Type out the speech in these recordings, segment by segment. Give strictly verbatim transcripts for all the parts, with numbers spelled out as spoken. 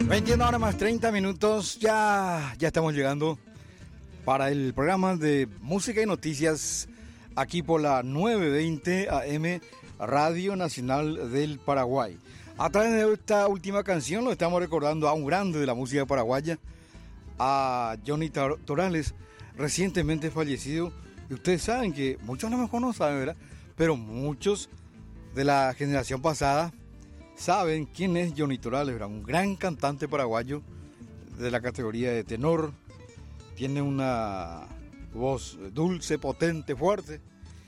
veintiuna horas más treinta minutos, ya, ya estamos llegando para el programa de música y noticias aquí por la nueve veinte A M Radio Nacional del Paraguay. A través de esta última canción lo estamos recordando a un grande de la música paraguaya, a Johnny Torales, recientemente fallecido. Y ustedes saben que muchos a lo mejor no saben, ¿verdad? Pero muchos de la generación pasada saben quién es Johnny Torales, ¿verdad? Un gran cantante paraguayo de la categoría de tenor. Tiene una voz dulce, potente, fuerte.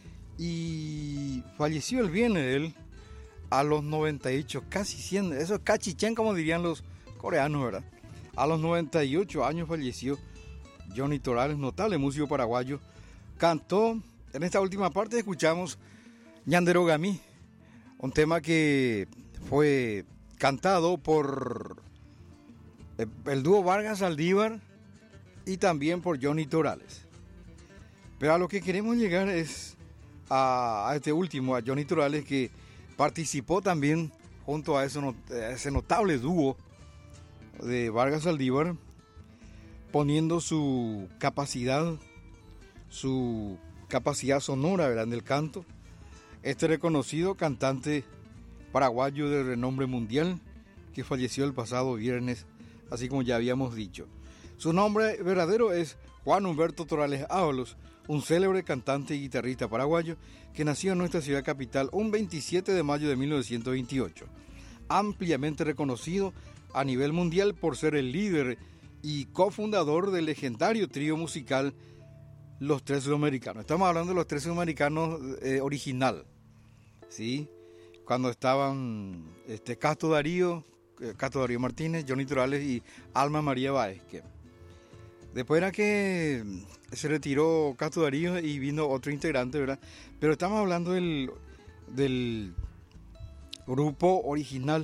Y falleció el viernes él a los noventa y ocho, casi cien, eso es cachichén como dirían los coreanos, ¿verdad? A los noventa y ocho años falleció Johnny Torales, notable músico paraguayo. Cantó, en esta última parte escuchamos Ñandero Gamí, un tema que fue cantado por el dúo Vargas Saldívar y también por Johnny Torales. Pero a lo que queremos llegar es a, a este último, a Johnny Torales, que participó también junto a ese, a ese notable dúo de Vargas Saldívar, poniendo su capacidad, su capacidad sonora, ¿verdad?, en el canto. Este reconocido cantante paraguayo de renombre mundial que falleció el pasado viernes, así como ya habíamos dicho. Su nombre verdadero es Juan Humberto Torales Ábalos, un célebre cantante y guitarrista paraguayo que nació en nuestra ciudad capital un veintisiete de mayo de mil novecientos veintiocho. Ampliamente reconocido a nivel mundial por ser el líder y cofundador del legendario trío musical Los Tres Sudamericanos. Estamos hablando de Los Tres Sudamericanos eh, original, ¿sí? Cuando estaban este, Castro Darío, eh, Castro Darío Martínez, Johnny Torales y Alma María Baezque. Después era que se retiró Castro Darío y vino otro integrante, ¿verdad? Pero estamos hablando del, del grupo original.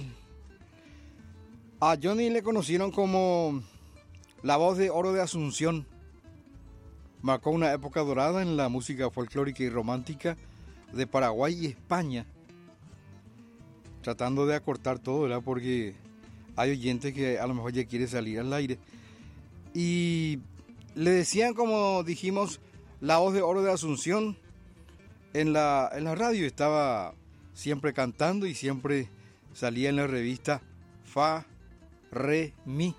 A Johnny le conocieron como la voz de oro de Asunción. Marcó una época dorada en la música folclórica y romántica de Paraguay y España. Tratando de acortar todo, ¿verdad? Porque hay oyentes que a lo mejor ya quiere salir al aire. Y le decían, como dijimos, la voz de oro de Asunción. En la, en la radio estaba siempre cantando y siempre salía en la revista Fa, Re, Mi.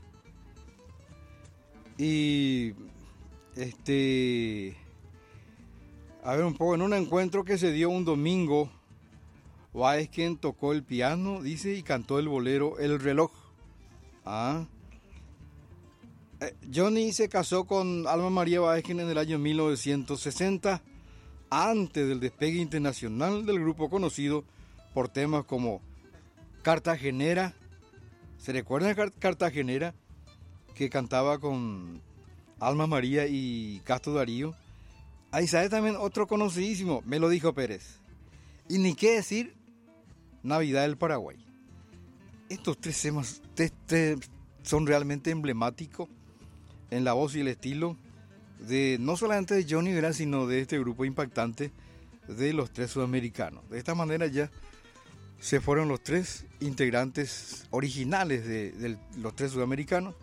Y este, a ver un poco, en un encuentro que se dio un domingo, Baezque tocó el piano, dice, y cantó el bolero El Reloj. Ah. Johnny se casó con Alma María Baezque en el año mil novecientos sesenta, antes del despegue internacional del grupo, conocido por temas como Cartagenera. ¿Se recuerdan de Cartagenera? Que cantaba con Alma María y Castro Darío. Ahí sale también otro conocidísimo, Me lo dijo Pérez. Y ni qué decir, Navidad del Paraguay. Estos tres temas tres, tres son realmente emblemáticos en la voz y el estilo de no solamente de Johnny, ¿verdad?, sino de este grupo impactante de Los Tres Sudamericanos. De esta manera ya se fueron los tres integrantes originales de, de Los Tres Sudamericanos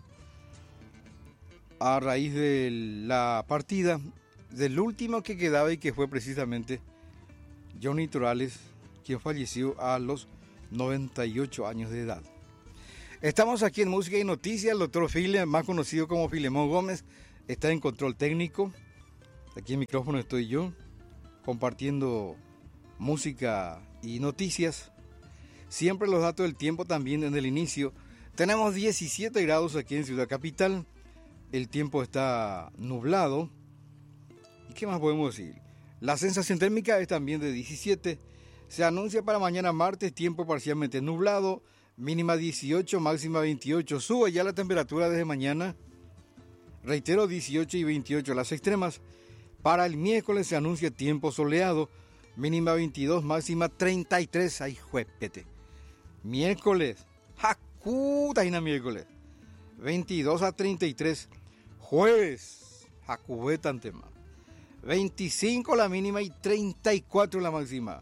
a raíz de la partida del último que quedaba, y que fue precisamente Johnny Torales, quien falleció a los noventa y ocho años de edad. Estamos aquí en Música y Noticias. El doctor File, más conocido como Filemón Gómez, está en control técnico. Aquí en el micrófono estoy yo, compartiendo música y noticias. Siempre los datos del tiempo también en el inicio. Tenemos diecisiete grados aquí en Ciudad Capital. El tiempo está nublado. ¿Y qué más podemos decir? La sensación térmica es también de diecisiete. Se anuncia para mañana martes tiempo parcialmente nublado. Mínima dieciocho, máxima veintiocho. Sube ya la temperatura desde mañana. Reitero, dieciocho y veintiocho las extremas. Para el miércoles se anuncia tiempo soleado. Mínima veintidós, máxima treinta y tres. ¡Ay, juepete! Miércoles. ¡Jacuta! miércoles. veintidós a treinta y tres. Jueves. ¡Jacubetan tema! veinticinco la mínima y treinta y cuatro la máxima.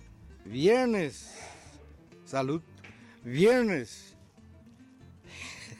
Viernes. Salud. Viernes.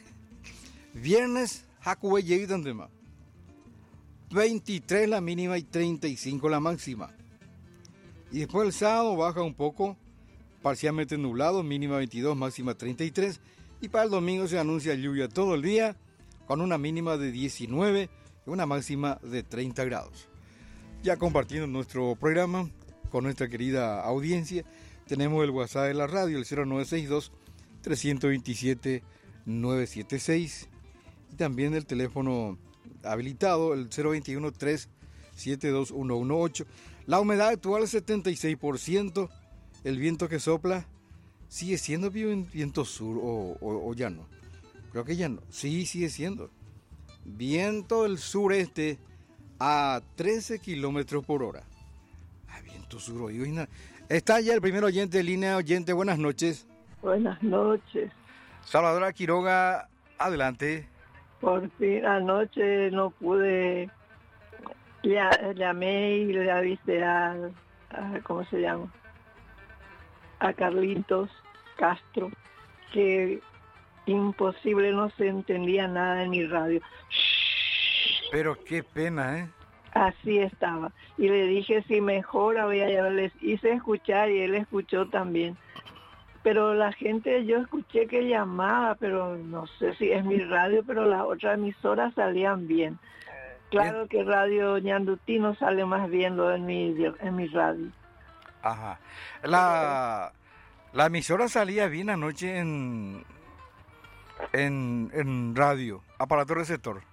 Viernes, Hakue Yevidandema. veintitrés la mínima y treinta y cinco la máxima. Y después el sábado baja un poco, parcialmente nublado, mínima veintidós, máxima treinta y tres. Y para el domingo se anuncia lluvia todo el día, con una mínima de diecinueve y una máxima de treinta grados. Ya compartiendo nuestro programa con nuestra querida audiencia, tenemos el WhatsApp de la radio, el cero nueve seis dos, tres dos siete, nueve siete seis. Y también el teléfono habilitado, el cero veintiuno, tres siete dos, uno uno ocho. La humedad actual es setenta y seis por ciento. El viento que sopla sigue siendo viento sur o, o, o ya no. Creo que ya no. Sí, sigue siendo. Viento del sureste a trece kilómetros por hora. Ah, viento sur. Oye, está ya el primer oyente de línea. Oyente, buenas noches. Buenas noches. Salvadora Quiroga, adelante. Por fin, anoche no pude, ya, llamé y le avisé a, a, ¿cómo se llama? A Carlitos Castro, que imposible, no se entendía nada en mi radio. Pero qué pena, ¿eh? Así estaba. Y le dije, si mejora, voy a llamar. Les hice escuchar y él escuchó también. Pero la gente, yo escuché que llamaba, pero no sé si es mi radio, pero las otras emisoras salían bien. Claro que Radio Ñandutí no sale más bien lo en mi, en mi radio. Ajá. La, la emisora salía bien anoche en, en, en radio, aparato receptor.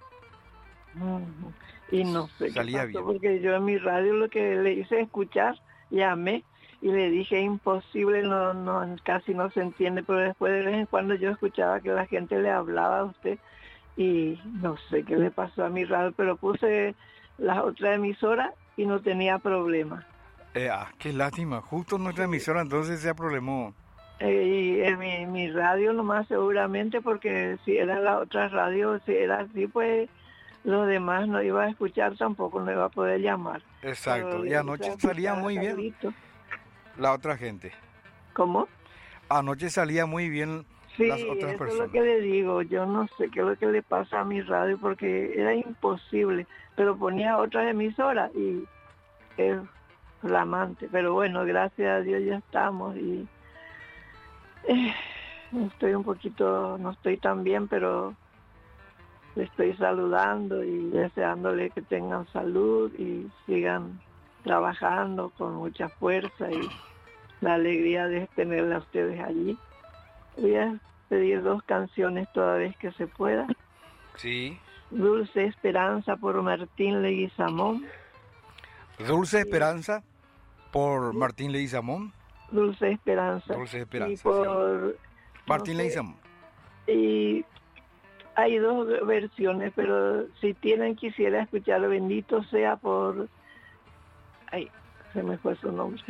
Y no sé salía qué pasó, bien. Porque yo en mi radio lo que le hice escuchar, llamé. Y le dije, imposible, no, no, casi no se entiende, pero después de vez en cuando yo escuchaba que la gente le hablaba a usted y no sé qué le pasó a mi radio, pero puse la otra emisora y no tenía problema. Eh, ah, qué lástima, justo nuestra emisora entonces se problemó. Eh, y en mi, mi radio nomás seguramente, porque si era la otra radio, si era así, pues los demás no iba a escuchar tampoco, no iba a poder llamar. Exacto, pero y anoche salía muy bien. Carlito. La otra gente. ¿Cómo? Anoche salía muy bien sí, las otras eso personas. Es lo que le digo, yo no sé qué es lo que le pasa a mi radio porque era imposible, pero ponía otras emisoras y es flamante, pero bueno, gracias a Dios ya estamos y eh, estoy un poquito, no estoy tan bien, pero le estoy saludando y deseándole que tengan salud y sigan trabajando con mucha fuerza y la alegría de tenerla a ustedes allí. Voy a pedir dos canciones toda vez que se pueda. Sí. Dulce Esperanza por Martín Leguizamón. Dulce Esperanza por Martín Leguizamón. Dulce Esperanza. Dulce Esperanza. Y por sí. Martín no sé, Leguizamón. Y hay dos versiones, pero si tienen, quisiera escuchar Bendito Sea por... Ay, se me fue su nombre.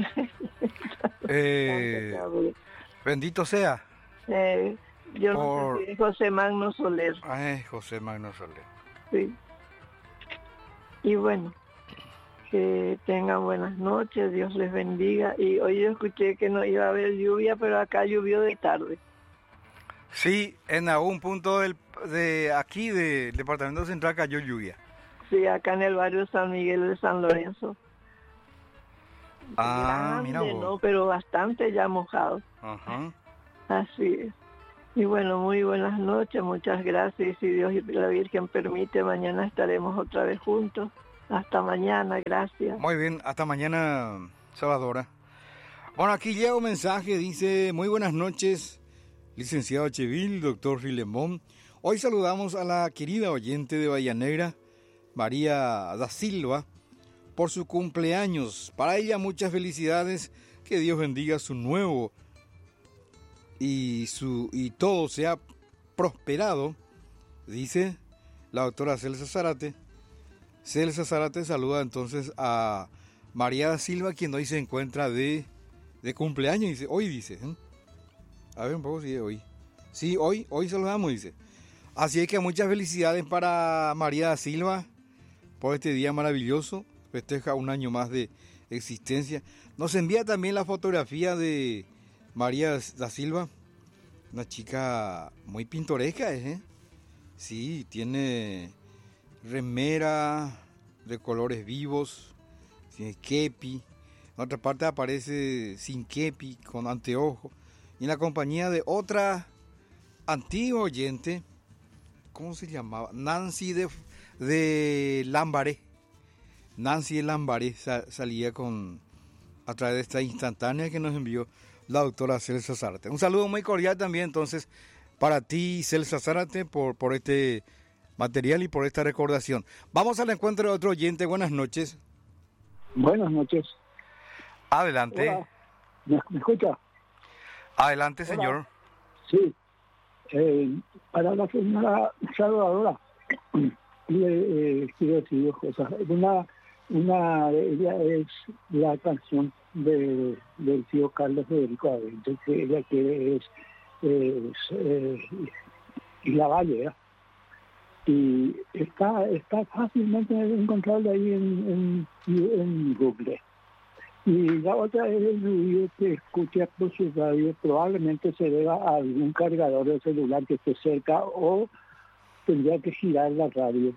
eh, bendito sea. Eh, yo por... no sé si es José Magno Soler. Ay, José Magno Soler. Sí. Y bueno, que tengan buenas noches, Dios les bendiga. Y hoy yo escuché que no iba a haber lluvia, pero acá llovió de tarde. Sí, en algún punto del, de aquí del departamento central cayó lluvia. Sí, acá en el barrio San Miguel de San Lorenzo. Ah, grande, mira vos. no, pero bastante ya mojado. Ajá. Así es. Y bueno, muy buenas noches, muchas gracias. Y si Dios y la Virgen permite, mañana estaremos otra vez juntos. Hasta mañana, gracias. Muy bien, hasta mañana, Salvadora. Bueno, aquí llega un mensaje, dice, muy buenas noches, licenciado Chevil, doctor Filemón. Hoy saludamos a la querida oyente de Bahía Negra, María da Silva, por su cumpleaños. Para ella muchas felicidades, que Dios bendiga su nuevo y, su, y todo sea prosperado, dice la doctora Celsa Zárate. Celsa Zárate saluda entonces a María da Silva, quien hoy se encuentra de, de cumpleaños, dice, hoy dice, ¿eh? A ver un poco si es hoy. Sí, hoy, hoy saludamos, dice. Así es que muchas felicidades para María da Silva por este día maravilloso. Festeja un año más de existencia. Nos envía también la fotografía de María da Silva, una chica muy pintoresca, ¿eh? Sí, tiene remera de colores vivos, tiene kepi. En otra parte aparece sin kepi, con anteojo. Y en la compañía de otra antigua oyente, ¿cómo se llamaba? Nancy de, de Lambaré. Nancy de Lambaré sa, salía con a través de esta instantánea que nos envió la doctora Celsa Zárate. Un saludo muy cordial también entonces para ti, Celsa Zárate, por, por este material y por esta recordación. Vamos al encuentro de otro oyente. Buenas noches. Buenas noches. Adelante. Hola. ¿Me, me escucha? Adelante, Hola. señor. Sí. Eh, para la señora Salvadora, le eh, quiero decir dos cosas. Una, una de ellas es la canción de, del tío Carlos Federico Avento, que ella quiere es, es eh, y la Valle, ¿eh? Y está está fácilmente encontrable ahí en, en, en Google. Y la otra es el ruido que escucha por su radio, probablemente se deba a algún cargador de celular que esté cerca, o tendría que girar la radio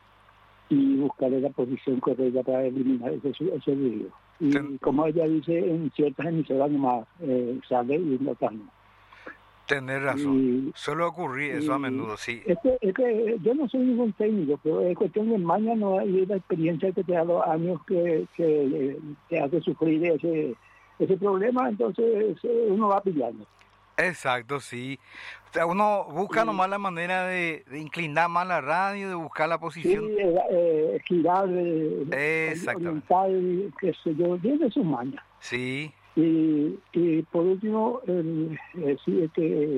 y buscar la posición correcta para eliminar ese, ese ruido. Y Ten... como ella dice, en ciertas emisoras nomás eh, sale y en otras no. Tener razón. Y, Suele ocurrir eso a menudo, sí. Es que, es que yo no soy ningún técnico, pero es cuestión de maña, no hay la experiencia que te da los años que, que te hace sufrir ese, ese problema, entonces uno va pillando. Exacto, sí. O sea, uno busca sí. nomás la manera de, de inclinar más la radio, de buscar la posición. Sí, eh, eh, girar, eh, orientar, qué sé yo, tiene su maña. Sí. Y, y por último, el, eh, sí, este,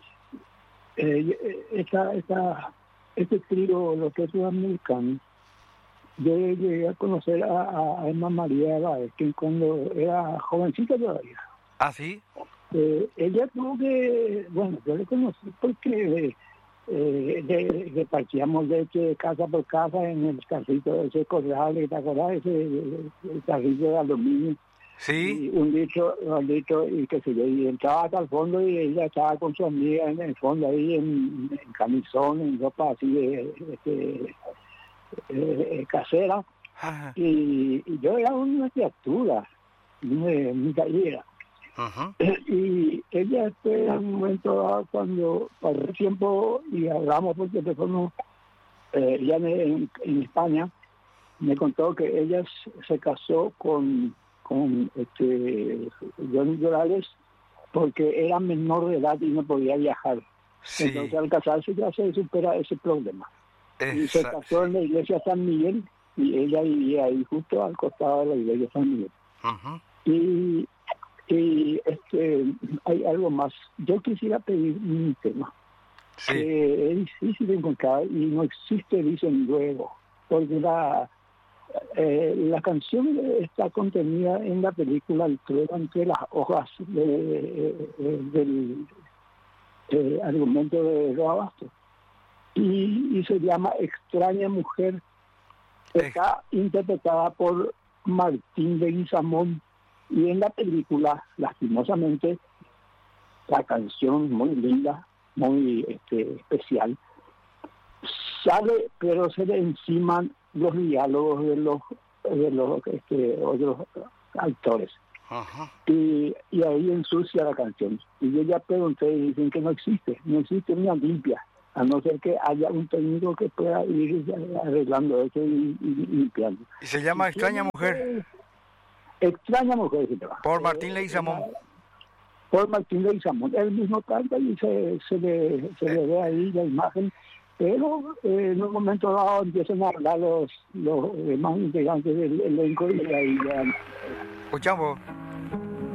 eh, esta, esta, este trío, los tres sudamericanos, yo llegué a conocer a, a Emma María Báez, que cuando era jovencita todavía. ¿Ah, sí? Eh, ella tuvo que, bueno, yo le conocí porque eh, le, repartíamos leche de casa por casa en el carrito de ese corral, ¿te acordás? Ese el, el carrito de aluminio. Sí. Y un litro, un litro, y que se yo, y entraba hasta el fondo y ella estaba con su amiga en el fondo ahí en, en camisón, en ropa así de, de, de, de, de casera. Y, y yo era una criatura, muy, muy gallera. Uh-huh. Y ella después en un momento dado, cuando pasó el tiempo y hablamos por teléfono, eh, ella en, en España, me contó que ella se casó con con este Johnny Morales porque era menor de edad y no podía viajar. Sí. Entonces al casarse ya se supera ese problema. Exacto. Y se casó en la iglesia San Miguel y ella vivía ahí justo al costado de la iglesia San Miguel. Uh-huh. Y, y este hay algo más. Yo quisiera pedir un tema. Sí. Que es difícil de encontrar y no existe, dicen luego, porque la Eh, la canción está contenida en la película El trueno entre las hojas de, de, de, del eh, argumento de Los Abastos y, y se llama Extraña Mujer. Está eh. interpretada por Martín Leguizamón y en la película, lastimosamente, la canción muy linda, muy este, especial, sale, pero se le enciman los diálogos de los de los este, otros actores. Uh-huh. y, y ahí ensucia la canción. Y yo ya pregunté y dicen que no existe, no existe una limpia, a no ser que haya un técnico que pueda ir arreglando eso y, y, y limpiando. ¿Y se llama Extraña Mujer? Extraña Mujer se llama. Por Martín Leguizamón. Eh, por Martín Leguizamón. Él mismo canta y se, se, le, se eh. le ve ahí la imagen. Pero eh, en un momento dado empiezan a hablar los, los demás integrantes del elenco y ahí ya... Escuchamos.